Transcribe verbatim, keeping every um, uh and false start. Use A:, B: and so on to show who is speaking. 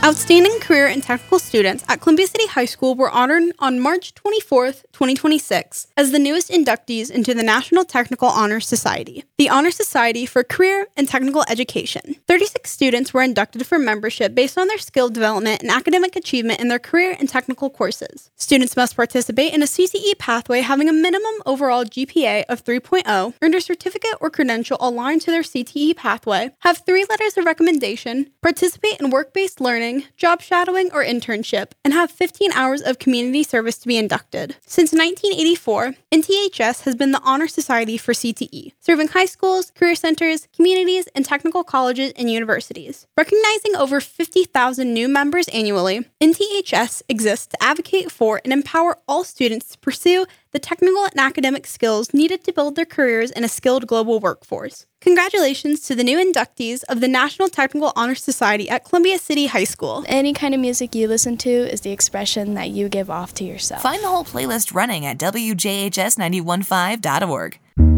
A: Outstanding career and technical students at Columbia City High School were honored on March twenty-fourth, twenty twenty-six, as the newest inductees into the National Technical Honor Society, the Honor Society for Career and Technical Education. thirty-six students were inducted for membership based on their skill development and academic achievement in their career and technical courses. Students must participate in a C T E pathway having a minimum overall G P A of three point oh, earned a certificate or credential aligned to their C T E pathway, have three letters of recommendation, participate in work-based learning, job shadowing, or internship, and have fifteen hours of community service to be inducted. Since nineteen eighty-four, N T H S has been the Honor Society for C T E, serving high schools, career centers, communities, and technical colleges and universities. Recognizing over fifty thousand new members annually, N T H S exists to advocate for and empower all students to pursue the technical and academic skills needed to build their careers in a skilled global workforce. Congratulations to the new inductees of the National Technical Honor Society at Columbia City High School.
B: Any kind of music you listen to is the expression that you give off to yourself.
C: Find the whole playlist running at W J H S nine one five dot org.